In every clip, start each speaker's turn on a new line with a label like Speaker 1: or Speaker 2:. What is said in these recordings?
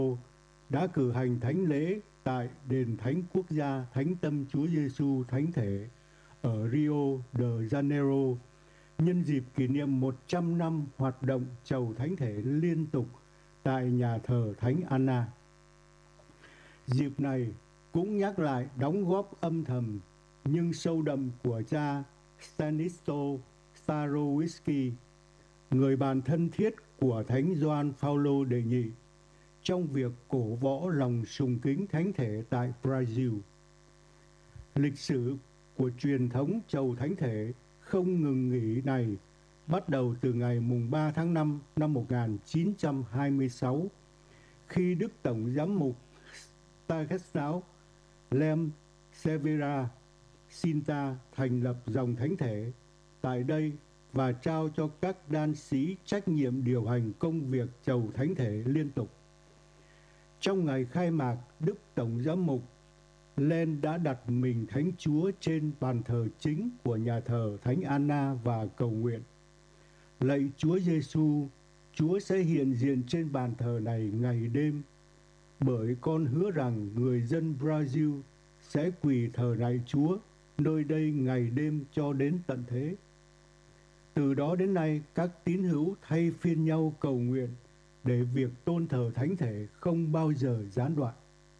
Speaker 1: đã cử hành thánh lễ tại đền thánh quốc gia Thánh Tâm Chúa Giêsu Thánh Thể ở Rio de Janeiro nhân dịp kỷ niệm 100 năm hoạt động chầu thánh thể liên tục tại nhà thờ Thánh Anna. Dịp này cũng nhắc lại đóng góp âm thầm nhưng sâu đậm của cha Stanislaw Starowiecki, người bạn thân thiết của Thánh Gioan Phaolô đệ nhị, trong việc cổ võ lòng sùng kính thánh thể tại Brazil. Lịch sử của truyền thống chầu thánh thể không ngừng nghỉ này bắt đầu từ ngày mùng 3 tháng 5 năm 1926, khi Đức Tổng Giám mục Stanislaw Lem Severa Sinta thành lập dòng thánh thể tại đây và trao cho các đan sĩ trách nhiệm điều hành công việc chầu thánh thể liên tục. Trong ngày khai mạc, Đức Tổng Giám mục Len đã đặt mình Thánh Chúa trên bàn thờ chính của nhà thờ Thánh Anna và cầu nguyện: lạy Chúa Giêsu, Chúa sẽ hiện diện trên bàn thờ này ngày đêm, bởi con hứa rằng người dân Brazil sẽ quỳ thờ lạy Chúa nơi đây ngày đêm cho đến tận thế. Từ đó đến nay, các tín hữu thay phiên nhau cầu nguyện để việc tôn thờ thánh thể không bao giờ gián đoạn.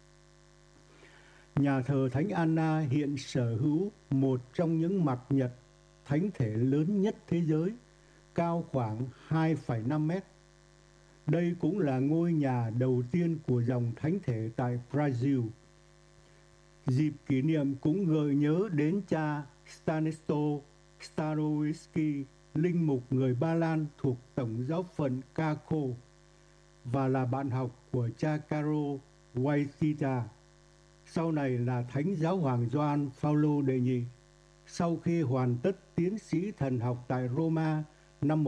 Speaker 1: Nhà thờ Thánh Anna hiện sở hữu một trong những mặt nhật thánh thể lớn nhất thế giới, cao khoảng 2,5 mét. Đây cũng là ngôi nhà đầu tiên của dòng thánh thể tại Brazil. Dịp kỷ niệm cũng gợi nhớ đến cha Stanislaw Starowiecki, linh mục người Ba Lan thuộc Tổng giáo phận Krakow và là bạn học của cha Karol Wojtyła, sau này là Thánh Giáo hoàng Gioan Phaolô đệ nhị, sau khi hoàn tất tiến sĩ thần học tại Roma năm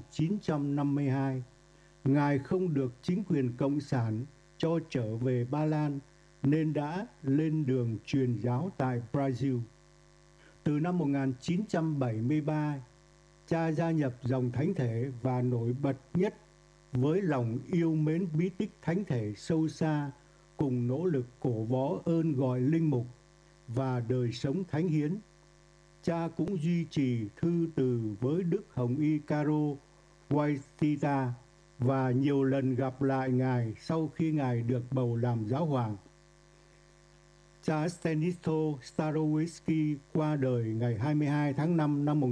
Speaker 1: 1952. Ngài không được chính quyền Cộng sản cho trở về Ba Lan nên đã lên đường truyền giáo tại Brazil. Từ năm 1973, cha gia nhập dòng thánh thể và nổi bật nhất với lòng yêu mến bí tích thánh thể sâu xa cùng nỗ lực cổ võ ơn gọi linh mục và đời sống thánh hiến. Cha cũng duy trì thư từ với Đức Hồng Y Karol Wojtyła và nhiều lần gặp lại Ngài sau khi Ngài được bầu làm giáo hoàng. Cha Stanislaw Starowiecki qua đời ngày 22 tháng 5 năm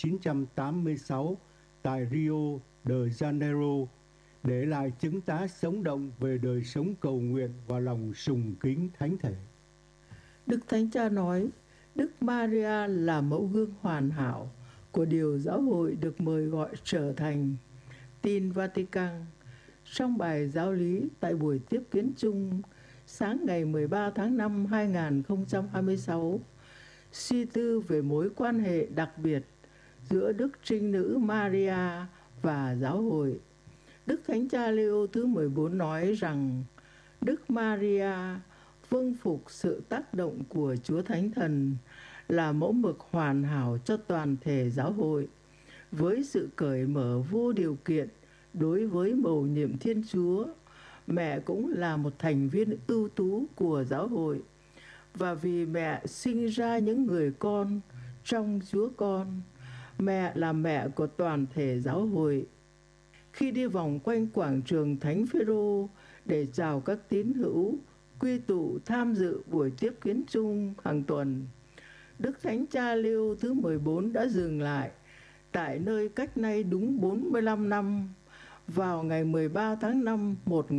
Speaker 1: 1986 tại Rio de Janeiro, để lại chứng tá sống động về đời sống cầu nguyện và lòng sùng kính thánh thể.
Speaker 2: Đức Thánh Cha nói, Đức Maria là mẫu gương hoàn hảo của điều giáo hội được mời gọi trở thành. Tin Vatican. Trong bài giáo lý tại buổi tiếp kiến chung sáng ngày 13 tháng 5 2026, suy tư về mối quan hệ đặc biệt giữa Đức Trinh Nữ Maria và giáo hội, Đức Thánh Cha Leo thứ 14 nói rằng Đức Maria vâng phục sự tác động của Chúa Thánh Thần là mẫu mực hoàn hảo cho toàn thể giáo hội, với sự cởi mở vô điều kiện đối với mầu nhiệm Thiên Chúa. Mẹ cũng là một thành viên ưu tú của giáo hội, và vì mẹ sinh ra những người con trong Chúa Con, mẹ là mẹ của toàn thể giáo hội. Khi đi vòng quanh quảng trường Thánh Phêrô để chào các tín hữu quy tụ tham dự buổi tiếp kiến chung hàng tuần, Đức Thánh Cha Leo thứ 14 đã dừng lại tại nơi cách nay đúng 45 năm, vào ngày 13 tháng 5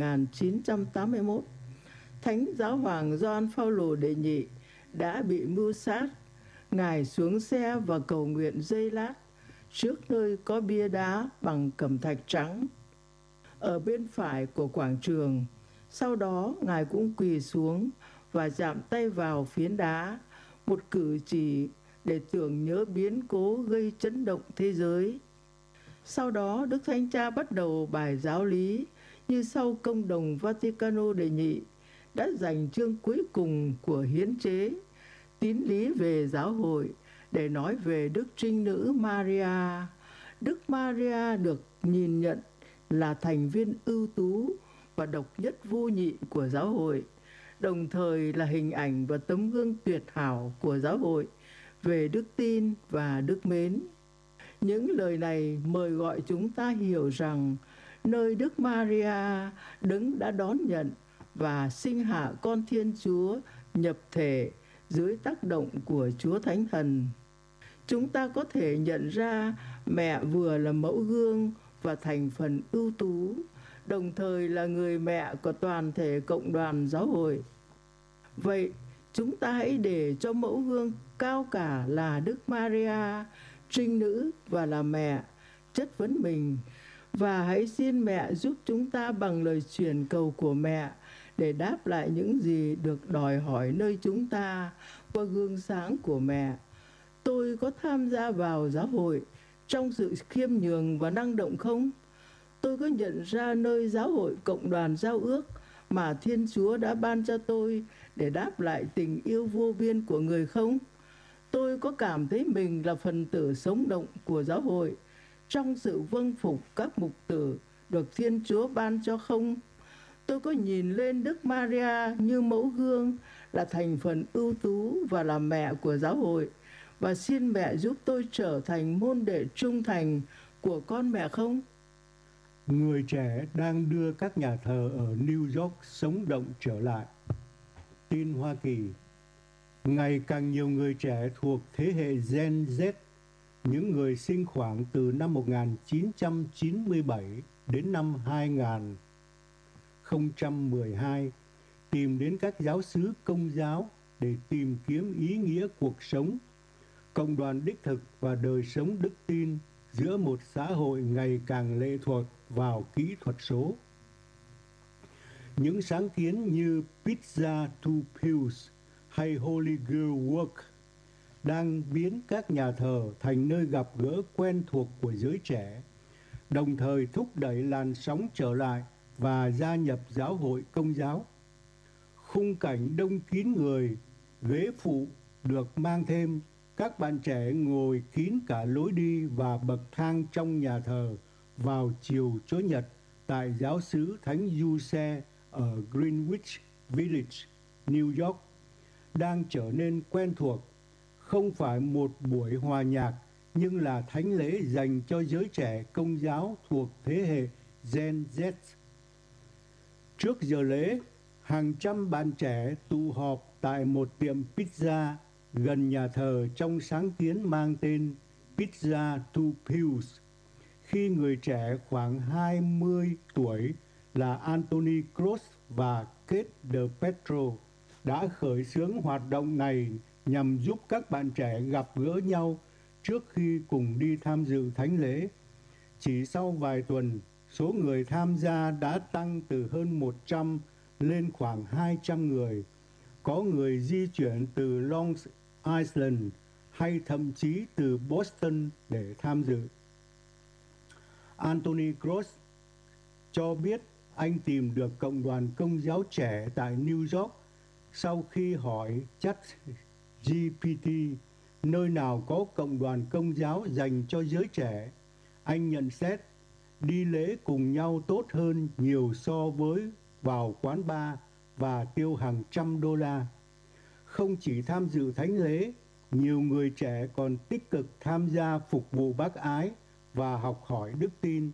Speaker 2: 1981. Thánh Giáo hoàng Gioan Phaolô đệ nhị đã bị mưu sát. Ngài xuống xe và cầu nguyện giây lát trước nơi có bia đá bằng cẩm thạch trắng ở bên phải của quảng trường. Sau đó Ngài cũng quỳ xuống và chạm tay vào phiến đá, một cử chỉ để tưởng nhớ biến cố gây chấn động thế giới. Sau đó Đức Thánh Cha bắt đầu bài giáo lý như sau: Công đồng Vaticano đệ nhị đã dành chương cuối cùng của hiến chế tín lý về giáo hội để nói về Đức Trinh Nữ Maria. Đức Maria được nhìn nhận là thành viên ưu tú và độc nhất vô nhị của giáo hội, đồng thời là hình ảnh và tấm gương tuyệt hảo của giáo hội về đức tin và đức mến. Những lời này mời gọi chúng ta hiểu rằng nơi Đức Maria Đấng đã đón nhận và sinh hạ con Thiên Chúa nhập thể dưới tác động của Chúa Thánh Thần. Chúng ta có thể nhận ra mẹ vừa là mẫu gương và thành phần ưu tú, đồng thời là người mẹ của toàn thể cộng đoàn giáo hội. Vậy, chúng ta hãy để cho mẫu gương cao cả là Đức Maria, trinh nữ và là mẹ, chất vấn mình, và hãy xin mẹ giúp chúng ta bằng lời truyền cầu của mẹ để đáp lại những gì được đòi hỏi nơi chúng ta qua gương sáng của mẹ. Tôi có tham gia vào giáo hội trong sự khiêm nhường và năng động không? Tôi có nhận ra nơi giáo hội cộng đoàn giao ước mà Thiên Chúa đã ban cho tôi để đáp lại tình yêu vô biên của người không? Tôi có cảm thấy mình là phần tử sống động của giáo hội trong sự vâng phục các mục tử được Thiên Chúa ban cho không? Tôi có nhìn lên Đức Maria như mẫu gương, là thành phần ưu tú và là mẹ của giáo hội, và xin mẹ giúp tôi trở thành môn đệ trung thành của con mẹ không?
Speaker 1: Người trẻ đang đưa các nhà thờ ở New York sống động trở lại. Tin Hoa Kỳ. Ngày càng nhiều người trẻ thuộc thế hệ Gen Z, những người sinh khoảng từ năm 1997 đến năm 2012, tìm đến các giáo xứ Công giáo để tìm kiếm ý nghĩa cuộc sống, cộng đoàn đích thực và đời sống đức tin giữa một xã hội ngày càng lệ thuộc vào kỹ thuật số. Những sáng kiến như Pizza to Pews hay Holy Girl Work đang biến các nhà thờ thành nơi gặp gỡ quen thuộc của giới trẻ, đồng thời thúc đẩy làn sóng trở lại và gia nhập giáo hội Công giáo. Khung cảnh đông kín người, ghế phụ được mang thêm, các bạn trẻ ngồi kín cả lối đi và bậc thang trong nhà thờ vào chiều Chủ nhật tại giáo xứ Thánh Giuse ở Greenwich Village, New York, đang trở nên quen thuộc, không phải một buổi hòa nhạc nhưng là thánh lễ dành cho giới trẻ Công giáo thuộc thế hệ Gen Z. Trước giờ lễ, hàng trăm bạn trẻ tụ họp tại một tiệm pizza gần nhà thờ trong sáng kiến mang tên Pizza to Pews, khi người trẻ khoảng 20 tuổi là Anthony Cross và Kate De Petro đã khởi xướng hoạt động này nhằm giúp các bạn trẻ gặp gỡ nhau trước khi cùng đi tham dự thánh lễ. Chỉ sau vài tuần, số người tham gia đã tăng từ hơn 100 lên khoảng 200 người. Có người di chuyển từ Long Island hay thậm chí từ Boston để tham dự. Anthony Cross cho biết anh tìm được cộng đoàn Công giáo trẻ tại New York sau khi hỏi ChatGPT nơi nào có cộng đoàn Công giáo dành cho giới trẻ. Anh nhận xét đi lễ cùng nhau tốt hơn nhiều so với vào quán bar và tiêu hàng trăm $100. Không chỉ tham dự thánh lễ, nhiều người trẻ còn tích cực tham gia phục vụ bác ái và học hỏi đức tin.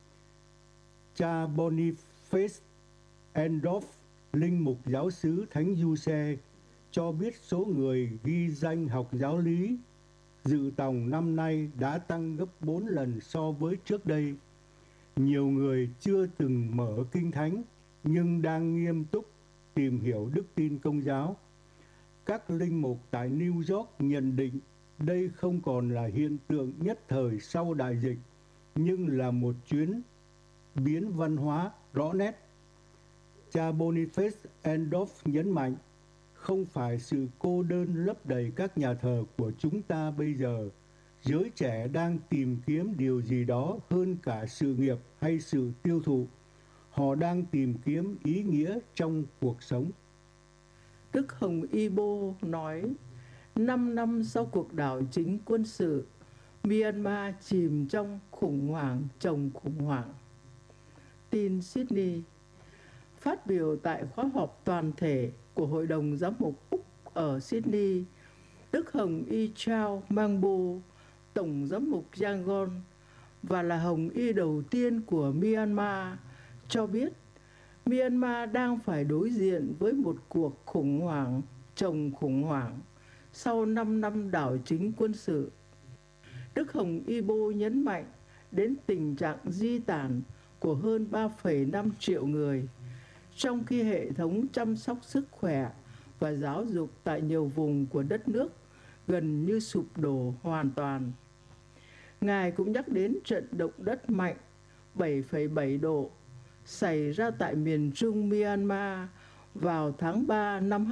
Speaker 1: Cha Boniface Endorf, linh mục giáo xứ Thánh Giuse, cho biết số người ghi danh học giáo lý dự tòng năm nay đã tăng gấp 4 lần so với trước đây. Nhiều người chưa từng mở kinh thánh nhưng đang nghiêm túc tìm hiểu đức tin Công giáo. Các linh mục tại New York nhận định đây không còn là hiện tượng nhất thời sau đại dịch, nhưng là một chuyển biến văn hóa rõ nét. Cha Boniface Endorf nhấn mạnh, không phải sự cô đơn lấp đầy các nhà thờ của chúng ta bây giờ. Giới trẻ đang tìm kiếm điều gì đó hơn cả sự nghiệp hay sự tiêu thụ. Họ đang tìm kiếm ý nghĩa trong cuộc sống.
Speaker 2: Đức Hồng Y Bô nói, 5 năm sau cuộc đảo chính quân sự, Myanmar chìm trong khủng hoảng chồng khủng hoảng. Tin Sydney. Phát biểu tại khóa họp toàn thể của Hội đồng Giám mục Úc ở Sydney, Đức Hồng Y Chao Mangbo, Tổng Giám mục Yangon và là Hồng Y đầu tiên của Myanmar, cho biết Myanmar đang phải đối diện với một cuộc khủng hoảng chồng khủng hoảng sau 5 năm đảo chính quân sự. Đức Hồng Y Bô nhấn mạnh đến tình trạng di tản của hơn 3,5 triệu người, trong khi hệ thống chăm sóc sức khỏe và giáo dục tại nhiều vùng của đất nước gần như sụp đổ hoàn toàn. Ngài cũng nhắc đến trận động đất mạnh 7,7 độ xảy ra tại miền trung Myanmar vào tháng 3 năm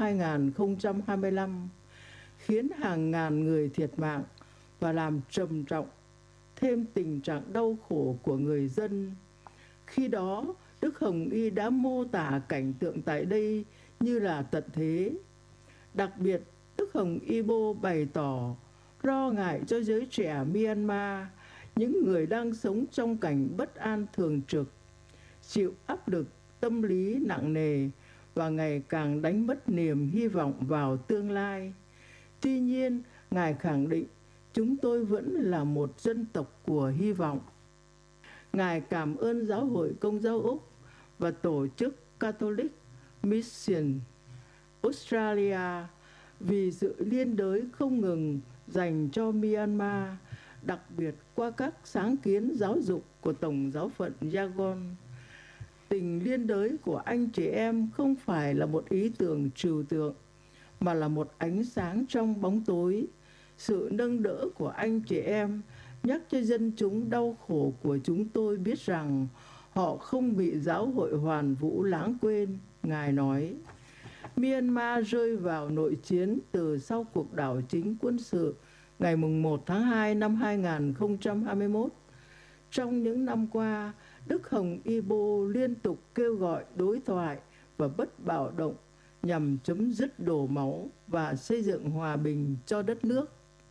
Speaker 2: 2025, khiến hàng ngàn người thiệt mạng và làm trầm trọng thêm tình trạng đau khổ của người dân. Khi đó, Đức Hồng Y đã mô tả cảnh tượng tại đây như là tận thế. Đặc biệt, Đức Hồng Y Bô bày tỏ lo ngại cho giới trẻ Myanmar, những người đang sống trong cảnh bất an thường trực, chịu áp lực tâm lý nặng nề và ngày càng đánh mất niềm hy vọng vào tương lai. Tuy nhiên, Ngài khẳng định chúng tôi vẫn là một dân tộc của hy vọng. Ngài cảm ơn Giáo hội Công giáo Úc và Tổ chức Catholic Mission Australia vì sự liên đới không ngừng dành cho Myanmar, đặc biệt qua các sáng kiến giáo dục của Tổng giáo phận Yangon. Tình liên đới của anh chị em không phải là một ý tưởng trừu tượng, mà là một ánh sáng trong bóng tối. Sự nâng đỡ của anh chị em nhắc cho dân chúng đau khổ của chúng tôi biết rằng họ không bị giáo hội hoàn vũ lãng quên, Ngài nói. Myanmar rơi vào nội chiến từ sau cuộc đảo chính quân sự ngày 1 tháng 2 năm 2021. Trong những năm qua, Đức Hồng Y Bô liên tục kêu gọi đối thoại và bất bạo động nhằm chấm dứt đổ máu và xây dựng hòa bình cho đất nước.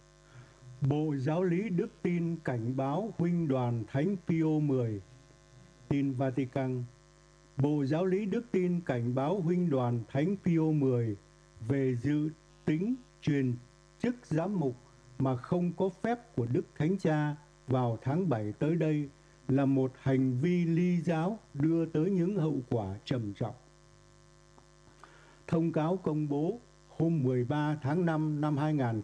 Speaker 1: Bộ Giáo lý Đức Tin cảnh báo huynh đoàn Thánh Pio X. Tin Vatican. Bộ Giáo lý Đức Tin cảnh báo huynh đoàn Thánh Pio X về dự tính truyền chức giám mục mà không có phép của Đức Thánh Cha vào tháng 7 tới đây là một hành vi ly giáo đưa tới những hậu quả trầm trọng. Thông cáo công bố hôm 13 tháng 5 năm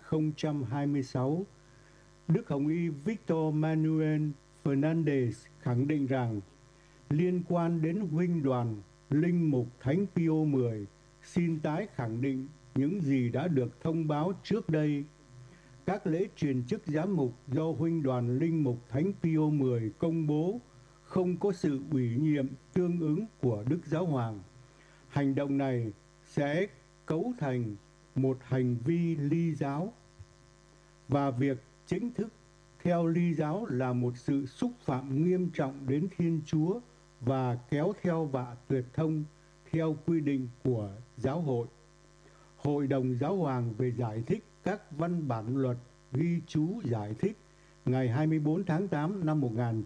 Speaker 1: 2026, Đức Hồng Y Victor Manuel Fernandez khẳng định rằng liên quan đến huynh đoàn Linh mục Thánh Pio X, xin tái khẳng định những gì đã được thông báo trước đây. Các lễ truyền chức giám mục do huynh đoàn Linh mục Thánh Pio X công bố không có sự ủy nhiệm tương ứng của Đức Giáo Hoàng. Hành động này sẽ cấu thành một hành vi ly giáo, và việc chính thức theo ly giáo là một sự xúc phạm nghiêm trọng đến Thiên Chúa và kéo theo vạ tuyệt thông theo quy định của giáo hội. Hội đồng Giáo hoàng về giải thích các văn bản luật ghi chú giải thích ngày 24 tháng 8 năm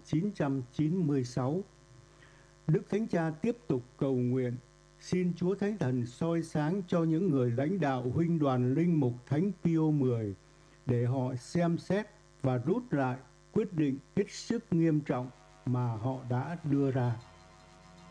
Speaker 1: 1996. Đức Thánh Cha tiếp tục cầu nguyện xin Chúa Thánh Thần soi sáng cho những người lãnh đạo huynh đoàn Linh mục Thánh Pio X để họ xem xét và rút lại quyết định hết sức nghiêm trọng mà họ đã đưa ra.